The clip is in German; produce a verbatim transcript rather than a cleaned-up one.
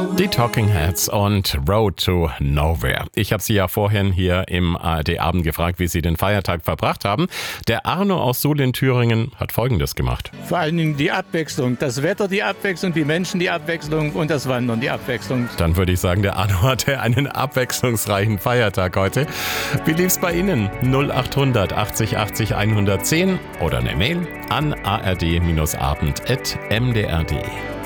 Die Talking Heads und Road to Nowhere. Ich habe Sie ja vorhin hier im A R D-Abend gefragt, wie Sie den Feiertag verbracht haben. Der Arno aus Suhl in Thüringen hat Folgendes gemacht. Vor allen Dingen die Abwechslung. Das Wetter die Abwechslung, die Menschen die Abwechslung und das Wandern die Abwechslung. Dann würde ich sagen, der Arno hatte einen abwechslungsreichen Feiertag heute. Wie lief's bei Ihnen? null acht hundert achtzig achtzig hundertzehn oder eine Mail an a r d abend punkt m d r punkt d e.